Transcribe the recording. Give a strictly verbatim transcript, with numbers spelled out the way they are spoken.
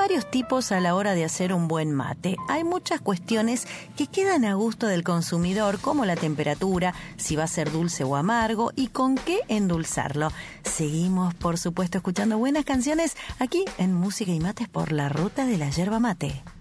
varios tipos a la hora de hacer un buen mate. Hay muchas cuestiones que quedan a gusto del consumidor, como la temperatura, si va a ser dulce o amargo y con qué endulzarlo. Seguimos, por supuesto, escuchando buenas canciones aquí en Música y Mates por la Ruta de la Yerba Mate.